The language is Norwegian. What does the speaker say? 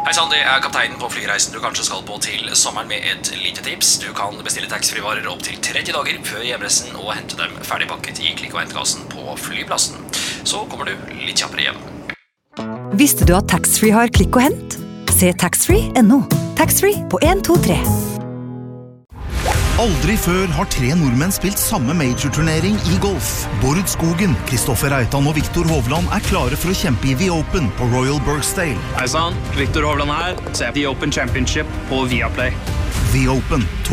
Hei Sandy, jeg kapteinen på flyreisen du kanskje skal på til sommeren med et lite tips. Du kan bestille taxfree-varer opp til 30 dager før hjemreisen og hente dem ferdigpakket i klikk- og hentekassen på flyplassen. Så kommer du litt kjappere hjem. Visste du at taxfree har klikk og hent? Se taxfree.no. Taxfree på 1, 2, 3. Aldri før har 3 nordmenn spilt samme major-turnering i golf. Bård Skogen, Kristoffer Reitan og Viktor Hovland er klare for å kjempe i The Open på Royal Birkdale. Hei sann, Viktor Hovland her. Se The Open Championship på Viaplay. The Open.